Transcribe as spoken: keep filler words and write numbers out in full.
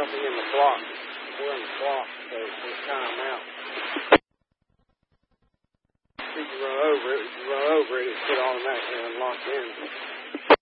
nothing in the block. We're in the block, so it's time out. If you run over it, if you run over it, it should automatically unlock in.